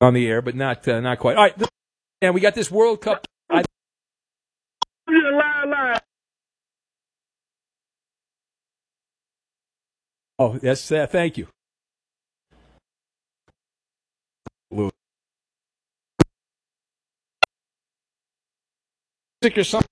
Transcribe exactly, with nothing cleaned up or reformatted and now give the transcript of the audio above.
on the air, but not uh, not quite. All right, and we got this World Cup. I- oh, yes, uh, thank you. Music or something.